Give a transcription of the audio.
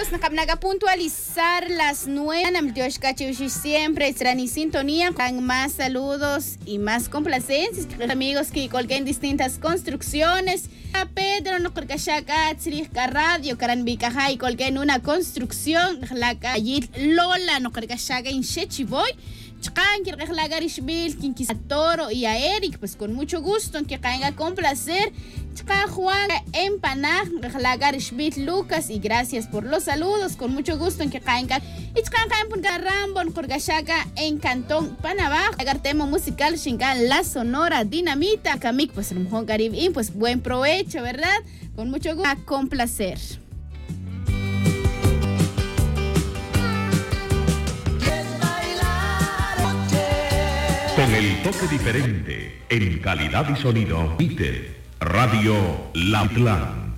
Naga puntualizar las 9. Siempre estarán en sintonía con más saludos y más complacencias. Los amigos que colguen distintas construcciones. A Pedro no colgachaca, radio, caranbicaja y colguen una construcción. La calle Lola no colgachaca en Chechiboy. Chcan, que reglagar Ishbil, a Toro y a Eric, pues con mucho gusto, que caiga con placer. Chcan Juan, Empanar, reglagar Ishbil Lucas, y gracias por los saludos, con mucho gusto, que caiga. Y Chcan Campun Rambon, Corgachaca, en Cantón Panabaj, agartemo musical, Shingan, La Sonora Dinamita, Kamik, pues el mejor Caribín, pues buen provecho, ¿verdad? Con mucho gusto, con placer. Con el toque diferente, en calidad y sonido, Peter, Radio La Plan.